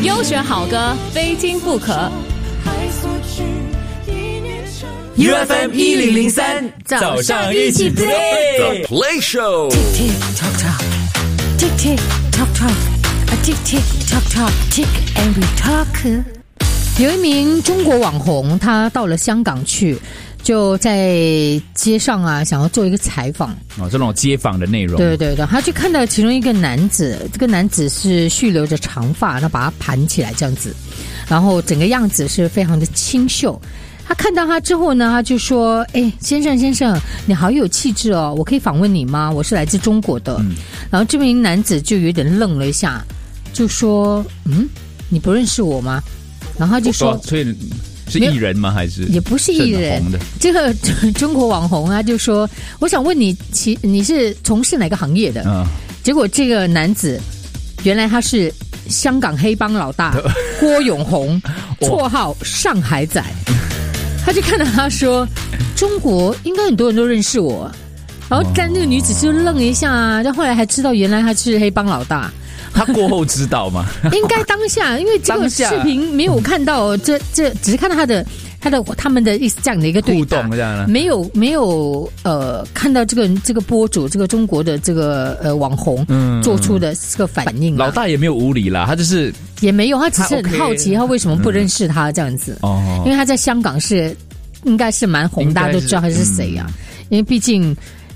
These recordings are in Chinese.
优选好歌，非听不可。 UFM 1003早上一起 play The Play Show Tick tock tock, tick tick tock tock, a tick tick tock tock, tick and we talk。有一名中国网红，他到了香港去，就在街上啊，想要做一个采访。 哦，这种街访的内容。 对对对，他就看到其中一个男子，这个男子是蓄留着长发，他把它盘起来这样子，然后整个样子是非常的清秀。他看到他之后呢，他就说：“哎，先生，你好有气质哦，我可以访问你吗？我是来自中国的。”然后这名男子就有点愣了一下，就说：“你不认识我吗？”然后他就说：“ 所以是艺人吗？还是也不是艺人？这个中国网红啊，就说：我想问你，你是从事哪个行业的？”结果这个男子原来他是香港黑帮老大郭永红，绰号上海仔。他就看到他说：“中国应该很多人都认识我。”然后但那个女子就愣了一下啊，但后来还知道原来他是黑帮老大。 他过后知道吗？ 应该当下，因为这个视频没有看到，这只是看到他们的这样的一个对打互动这样， 没有看到这个播主这个中国的这个网红做出的这个反应。 老大也没有无理啦，他就是也没有，他只是很好奇他为什么不认识他这样子。因为他在香港是应该是蛮红，大家都知道他是谁啊。因为毕竟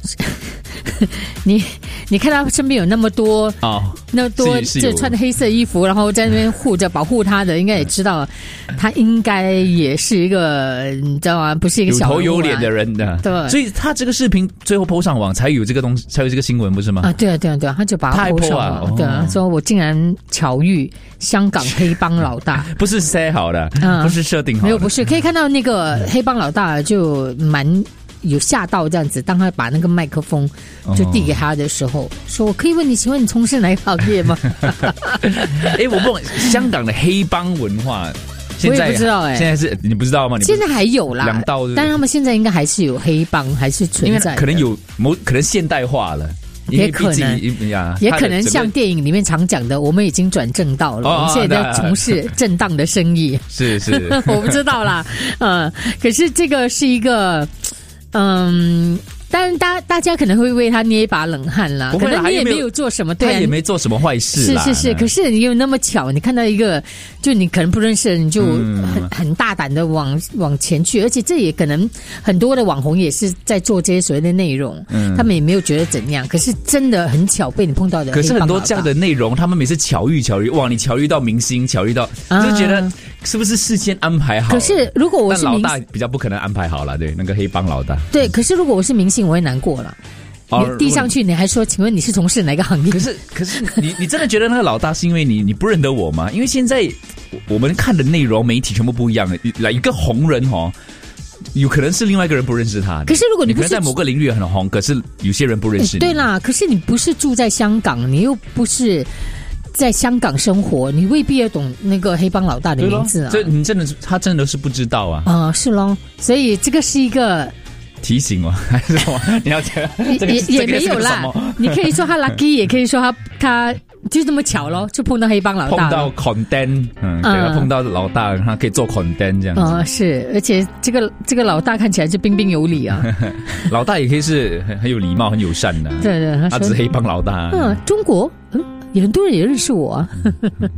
你看他身边有那么多就穿着黑色衣服，然后在那边保护他的，应该也知道他应该也是一个你知道吗？不是一个小人物有头有脸的人的。 对， 所以他这个视频最后 po 上网才有这个东西，才有这个新闻，不是吗？ 啊，对啊，他就把它 po 上网，对啊，说我竟然巧遇香港黑帮老大， 不是塞好的，不是设定好的， 没有，不是可以看到那个黑帮老大就蛮。有吓到这样子，当他把那个麦克风就递给他的时候，说：“我可以问你，请问你从事哪个行业吗？” 我问香港的黑帮文化， 我也不知道现在是你不知道吗？ 现在还有啦， 两道， 但他们现在应该还是有黑帮，还是存在的， 可能可能现代化了。 也可能像电影里面常讲的，我们已经转正道了，我们现在在从事正当的生意。 是我不知道啦，可是这个是一个。当然大家可能会为他捏一把冷汗啦，可能你也没有做什么，对啊， 他也没做什么坏事啦， 是，可是你有那么巧，你看到一个就你可能不认识的人，你就很大胆的往前去，而且这也可能很多的网红也是在做这些所谓的内容，他们也没有觉得怎样，可是真的很巧被你碰到的。 可是很多这样的内容，他们每次巧遇，哇，你巧遇到明星，巧遇到就觉得是不是事先安排好？ 可是如果我是老大，比较不可能安排好了，对，那个黑帮老大， 对，可是如果我是明星，我会难过了。你递上去，你还说，请问你是从事哪个行业？ 可是你真的觉得那个老大是因为你不认得我吗？因为现在我们看的内容媒体全部不一样的，来一个红人有可能是另外一个人不认识他。 可是如果你可能在某个领域很红，可是有些人不认识你。 对啦，可是你不是住在香港，你又不是在香港生活，你未必要懂那个黑帮老大的名字啊。 这你他真的是不知道啊。 是咯，所以这个是一个。 提醒我还是什么？你要讲也没有啦。你可以说他 lucky， 也可以说他就这么巧咯，就碰到黑帮老大， 碰到 condemn， 他碰到老大，他可以做 condemn 这样。 是，而且这个老大看起来就彬彬有礼啊。 老大也可以是很有礼貌、很友善的。 对， 他只是黑帮老大。 中国也很多人也认识我啊。